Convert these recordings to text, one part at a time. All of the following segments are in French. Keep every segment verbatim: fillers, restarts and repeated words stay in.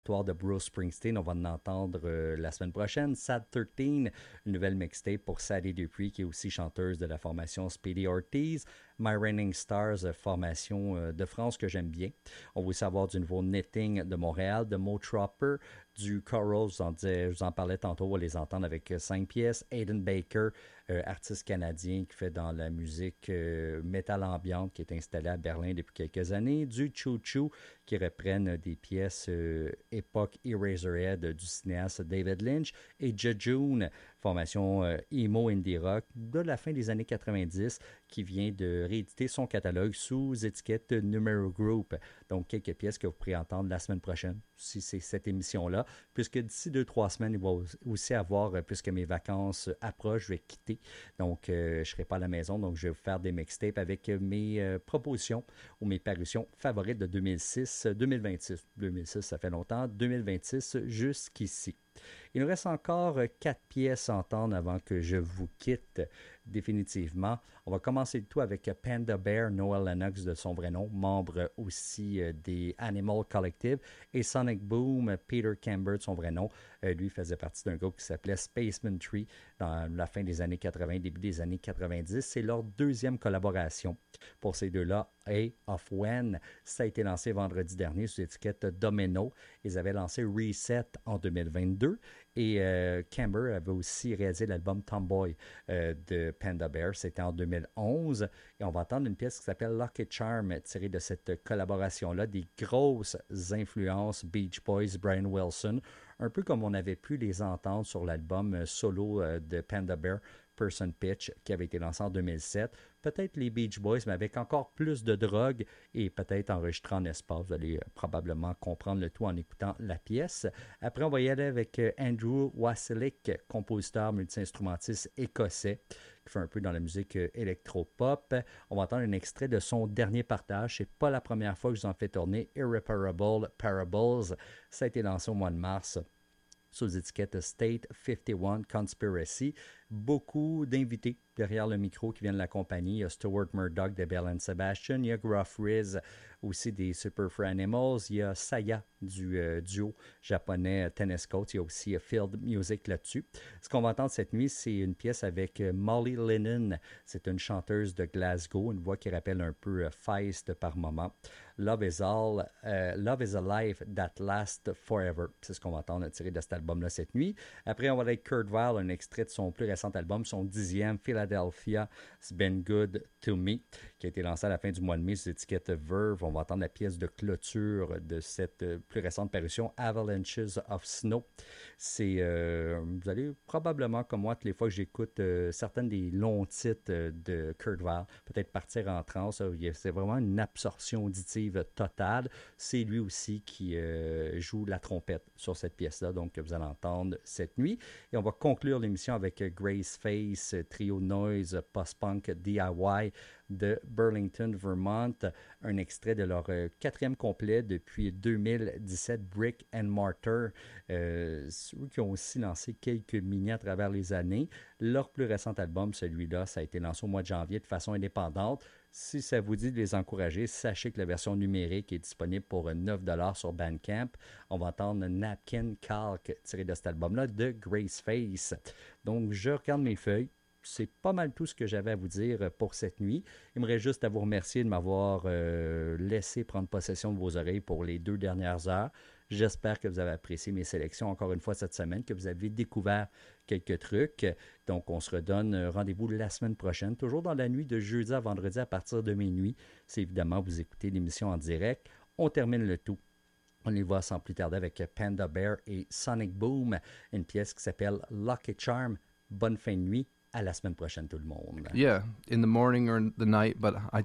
de Bruce Springsteen, on va en entendre euh, la semaine prochaine. Sad treize, une nouvelle mixtape pour Sadie Dupree, qui est aussi chanteuse de la formation Speedy Ortiz. My Raining Stars, formation euh, de France que j'aime bien. On veut savoir du nouveau Knitting de Montréal, de Mo Tropper, du Coral, je vous, en disais, je vous en parlais tantôt, on va les entendre avec cinq pièces. Aiden Baker, euh, artiste canadien qui fait dans la musique euh, métal ambiante, qui est installé à Berlin depuis quelques années. Du Choo Choo, qui reprennent des pièces euh, époque Eraserhead du cinéaste David Lynch. Et Jejune, formation euh, emo indie rock de la fin des années quatre-vingt-dix, qui vient de rééditer son catalogue sous étiquette Numero Group. Donc, quelques pièces que vous pourrez entendre la semaine prochaine, si c'est cette émission-là, puisque d'ici deux, trois semaines, il va aussi avoir, puisque mes vacances approchent, je vais quitter. Donc, euh, je ne serai pas à la maison, donc je vais vous faire des mixtapes avec mes euh, propositions ou mes parutions favorites de deux mille six, deux mille vingt-six. deux mille six, ça fait longtemps. deux mille vingt-six jusqu'ici. Il nous reste encore quatre pièces à entendre avant que je vous quitte définitivement. On va commencer le tout avec Panda Bear, Noel Lennox de son vrai nom, membre aussi des Animal Collective, et Sonic Boom, Peter Camber de son vrai nom. Euh, lui faisait partie d'un groupe qui s'appelait Spaceman Tree dans la fin des années quatre-vingt, début des années quatre-vingt-dix. C'est leur deuxième collaboration pour ces deux-là. A of When, ça a été lancé vendredi dernier sous l'étiquette Domino. Ils avaient lancé Reset en deux mille vingt-deux et euh, Camber avait aussi réalisé l'album Tomboy euh, de Panda Bear. C'était en deux mille onze et on va entendre une pièce qui s'appelle Lucky Charm tirée de cette collaboration-là, des grosses influences Beach Boys, Brian Wilson, un peu comme on avait pu les entendre sur l'album solo euh, de Panda Bear, Person Pitch, qui avait été lancé en deux mille sept. Peut-être les Beach Boys, mais avec encore plus de drogue et peut-être enregistré en espace. Vous allez probablement comprendre le tout en écoutant la pièce. Après, on va y aller avec Andrew Wasilek, compositeur multi-instrumentiste écossais, qui fait un peu dans la musique électro-pop. On va entendre un extrait de son dernier partage. C'est pas la première fois que je vous en fais tourner. Irreparable Parables. Ça a été lancé au mois de mars sous étiquette State cinquante et un Conspiracy. Beaucoup d'invités derrière le micro qui viennent l'accompagner. Il y a Stuart Murdoch de Bell and Sebastian, il y a Gruff Riz, aussi des Super Free Animals, il y a Saya du euh, duo japonais Tennis Coats, il y a aussi uh, Field Music là-dessus. Ce qu'on va entendre cette nuit, c'est une pièce avec uh, Molly Lennon. C'est une chanteuse de Glasgow, une voix qui rappelle un peu uh, Feist par moment. Love is all, uh, Love is a life that lasts forever. C'est ce qu'on va entendre tiré de cet album-là cette nuit. Après, on va aller avec Kurt Weill, un extrait de son plus récent album, son dixième, Philadelphia, It's Been Good to Me, qui a été lancé à la fin du mois de mai sur l'étiquette Verve. On va entendre la pièce de clôture de cette euh, plus récente parution, Avalanches of Snow. C'est, euh, vous allez probablement, comme moi, toutes les fois que j'écoute euh, certains des longs titres euh, de Kurt Weill, peut-être partir en transe. Euh, c'est vraiment une absorption auditive totale. C'est lui aussi qui euh, joue la trompette sur cette pièce-là, donc que vous allez entendre cette nuit. Et on va conclure l'émission avec Grace Face, trio noise post-punk D I Y de Burlington, Vermont. Un extrait de leur euh, quatrième complet depuis deux mille dix-sept, Brick and Mortar. Euh, ceux qui ont aussi lancé quelques mini à travers les années. Leur plus récent album, celui-là, ça a été lancé au mois de janvier de façon indépendante. Si ça vous dit de les encourager, sachez que la version numérique est disponible pour neuf dollars sur Bandcamp. On va entendre Napkin Calc tiré de cet album-là de Grace Face. Donc, je regarde mes feuilles. C'est pas mal tout ce que j'avais à vous dire pour cette nuit. Il me reste juste à vous remercier de m'avoir euh, laissé prendre possession de vos oreilles pour les deux dernières heures. J'espère que vous avez apprécié mes sélections encore une fois cette semaine, que vous avez découvert quelques trucs. Donc, on se redonne rendez-vous la semaine prochaine, toujours dans la nuit de jeudi à vendredi à partir de minuit. C'est évidemment, vous écoutez l'émission en direct. On termine le tout. On y va sans plus tarder avec Panda Bear et Sonic Boom, une pièce qui s'appelle Lucky Charm. Bonne fin de nuit. À la semaine prochaine, tout le monde. Yeah, in the morning or in the night, but I,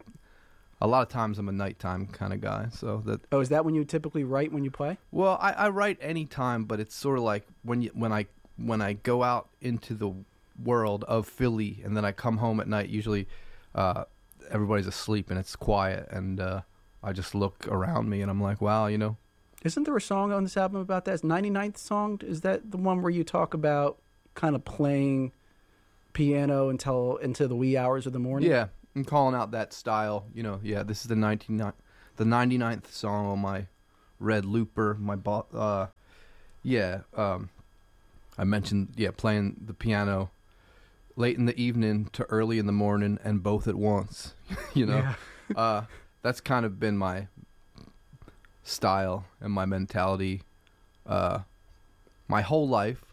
a lot of times I'm a nighttime kind of guy. So that. Oh, is that when you typically write when you play? Well, I, I write any time, but it's sort of like when you when I when I go out into the world of Philly and then I come home at night. Usually, uh, everybody's asleep and it's quiet, and uh, I just look around me and I'm like, wow, you know. Isn't there a song on this album about that? Is ninety-ninth song? Is that the one where you talk about kind of playing piano until into the wee hours of the morning? Yeah, and calling out that style. You know, yeah, this is the ninety-ninth, the ninety-ninth song on my Red Looper, my boss. Uh, yeah, um, I mentioned yeah playing the piano late in the evening to early in the morning and both at once. you know, Yeah. uh, that's kind of been my style and my mentality uh, my whole life.